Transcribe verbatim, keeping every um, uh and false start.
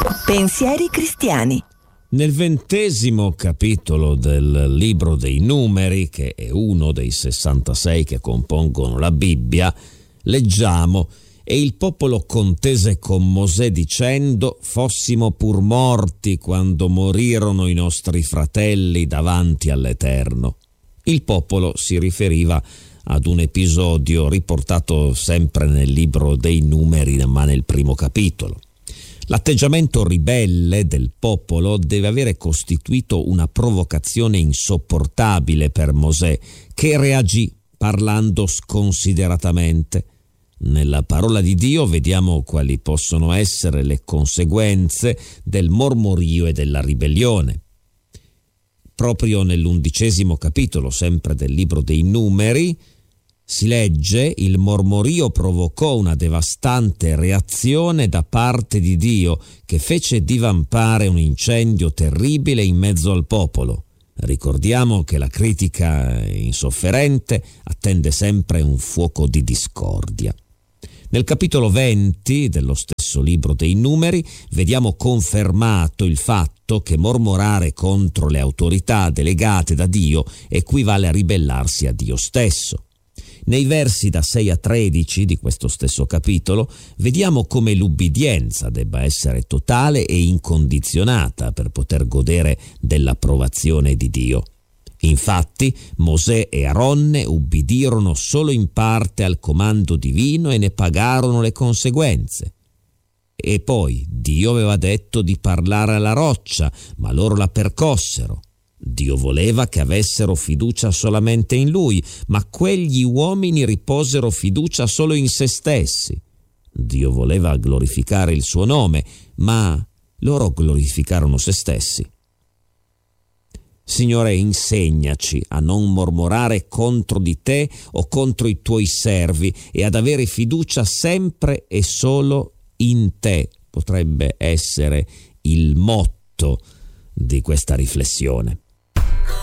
Pensieri cristiani. Nel ventesimo capitolo del Libro dei Numeri, che è uno dei sessantasei che compongono la Bibbia, leggiamo: «E il popolo contese con Mosè dicendo: fossimo pur morti quando morirono i nostri fratelli davanti all'Eterno». Il popolo si riferiva ad un episodio riportato sempre nel Libro dei Numeri, ma nel primo capitolo. L'atteggiamento ribelle del popolo deve avere costituito una provocazione insopportabile per Mosè, che reagì parlando sconsideratamente. Nella parola di Dio vediamo quali possono essere le conseguenze del mormorio e della ribellione. Proprio nell'undicesimo capitolo, sempre del Libro dei Numeri, si legge: il mormorio provocò una devastante reazione da parte di Dio, che fece divampare un incendio terribile in mezzo al popolo. Ricordiamo che la critica insofferente attende sempre un fuoco di discordia. Nel capitolo venti dello stesso Libro dei Numeri vediamo confermato il fatto che mormorare contro le autorità delegate da Dio equivale a ribellarsi a Dio stesso. Nei versi da sei a tredici di questo stesso capitolo vediamo come l'ubbidienza debba essere totale e incondizionata per poter godere dell'approvazione di Dio. Infatti Mosè e Aronne ubbidirono solo in parte al comando divino e ne pagarono le conseguenze. E poi Dio aveva detto di parlare alla roccia, ma loro la percossero. Dio voleva che avessero fiducia solamente in Lui, ma quegli uomini riposero fiducia solo in se stessi. Dio voleva glorificare il suo nome, ma loro glorificarono se stessi. Signore, insegnaci a non mormorare contro di te o contro i tuoi servi e ad avere fiducia sempre e solo in te. Potrebbe essere il motto di questa riflessione.